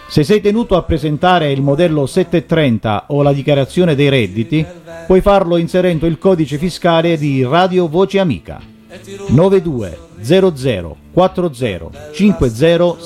Se sei tenuto a presentare il modello 730 o la dichiarazione dei redditi, puoi farlo inserendo il codice fiscale di Radio Voce Amica 92 00 40 50